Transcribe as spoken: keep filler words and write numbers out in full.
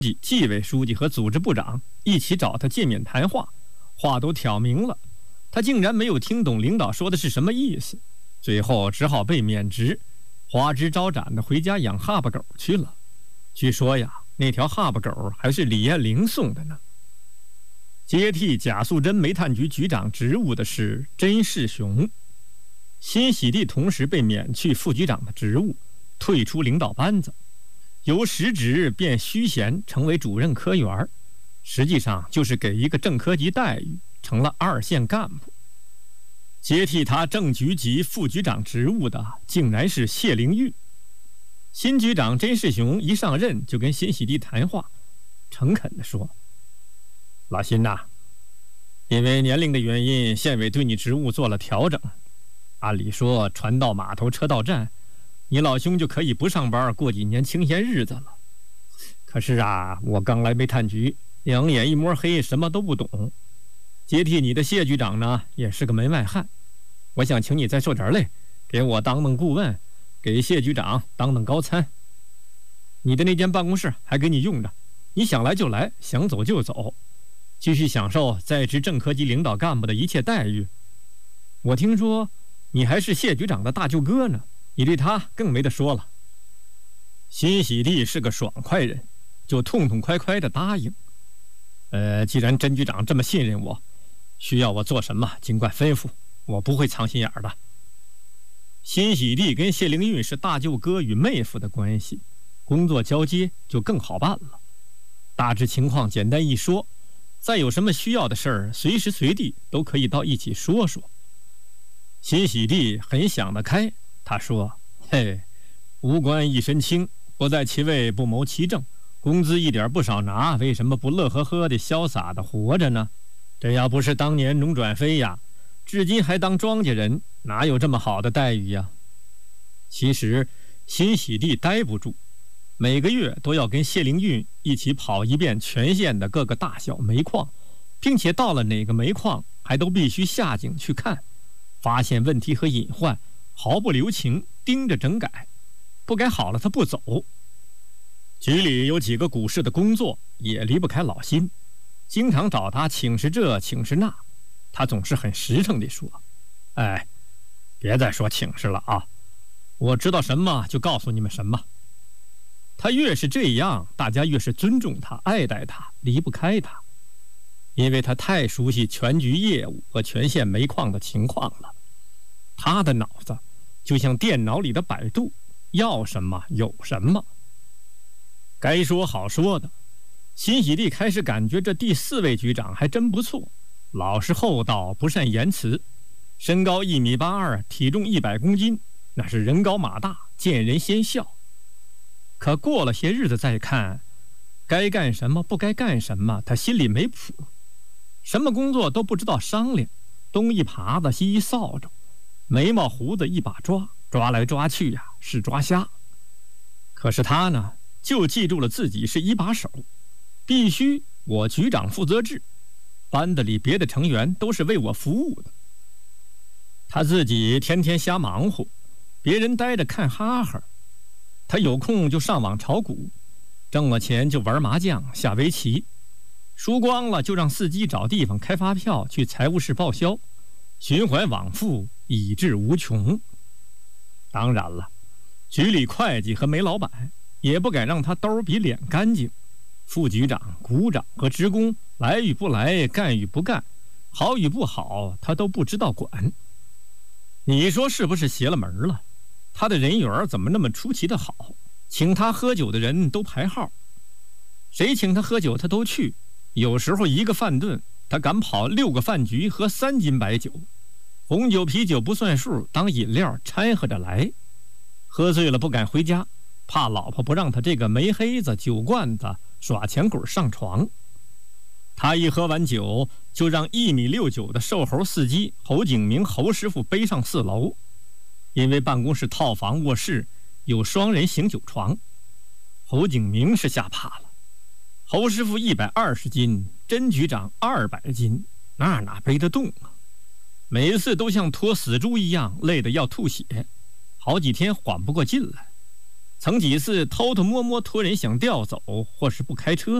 纪委书记和组织部长一起找他见面谈话，话都挑明了，他竟然没有听懂领导说的是什么意思，最后只好被免职，花枝招展的回家养哈巴狗去了。据说呀，那条哈巴狗还是李彦玲送的呢。接替贾素贞煤炭局局长职务的是甄士雄，辛喜地同时被免去副局长的职务，退出领导班子，由实职变虚衔成为主任科员，实际上就是给一个正科级待遇，成了二线干部。接替他正局级副局长职务的竟然是谢灵运。新局长甄士雄一上任就跟辛喜地谈话，诚恳地说：老辛呐、啊，因为年龄的原因，县委对你职务做了调整，按理说船到码头车到站，你老兄就可以不上班过几年清闲日子了。可是啊，我刚来煤炭局，两眼一摸黑，什么都不懂。接替你的谢局长呢，也是个门外汉，我想请你再受点累，给我当当顾问，给谢局长当当高参。你的那间办公室还给你用着，你想来就来，想走就走，继续享受在职正科级领导干部的一切待遇。我听说你还是谢局长的大舅哥呢，你对他更没得说了。辛喜地是个爽快人，就痛痛快快地答应。呃，既然甄局长这么信任我，需要我做什么尽管吩咐，我不会藏心眼儿的。辛喜地跟谢灵运是大舅哥与妹夫的关系，工作交接就更好办了。大致情况简单一说，再有什么需要的事儿，随时随地都可以到一起说说。辛喜地很想得开，他说：嘿，无官一身轻，不在其位不谋其政，工资一点不少拿，为什么不乐呵呵的潇洒的活着呢？这要不是当年农转非呀，至今还当庄稼人，哪有这么好的待遇呀？其实辛喜地待不住，每个月都要跟谢灵运一起跑一遍全县的各个大小煤矿，并且到了哪个煤矿还都必须下井去看，发现问题和隐患，毫不留情盯着整改，不改好了他不走。局里有几个股市的工作也离不开老辛，经常找他请示这请示那，他总是很实诚地说：哎，别再说请示了啊，我知道什么就告诉你们什么。他越是这样，大家越是尊重他，爱戴他，离不开他，因为他太熟悉全局业务和全县煤矿的情况了。他的脑子就像电脑里的百度，要什么有什么。该说好说的，辛喜地开始感觉这第四位局长还真不错，老实厚道，不善言辞，身高一米八二，体重一百公斤，那是人高马大，见人先笑。可过了些日子再看，该干什么不该干什么，他心里没谱，什么工作都不知道商量，东一耙子西一扫帚，眉毛胡子一把抓，抓来抓去呀、啊，是抓瞎。可是他呢，就记住了自己是一把手，必须我局长负责制，班子里别的成员都是为我服务的。他自己天天瞎忙活，别人待着看哈哈，他有空就上网炒股，挣了钱就玩麻将下围棋，输光了就让司机找地方开发票去财务室报销，循环往复，以至无穷。当然了，局里会计和煤老板也不敢让他兜比脸干净，副局长、股长和职工来与不来，干与不干，好与不好，他都不知道管。你说是不是邪了门了？他的人缘怎么那么出奇的好？请他喝酒的人都排号，谁请他喝酒他都去，有时候一个饭顿他敢跑六个饭局喝三斤白酒，红酒啤酒不算数，当饮料掺和着来。喝醉了不敢回家，怕老婆不让他这个煤黑子酒罐子耍钱鬼上床。他一喝完酒，就让一米六九的瘦猴司机侯景明侯师傅背上四楼，因为办公室套房卧室有双人醒酒床。侯景明是吓怕了，侯师傅一百二十斤，甄局长二百斤，那哪背得动啊？每次都像拖死猪一样，累得要吐血，好几天缓不过劲来。 曾几次偷偷摸摸托人想调走，或是不开车。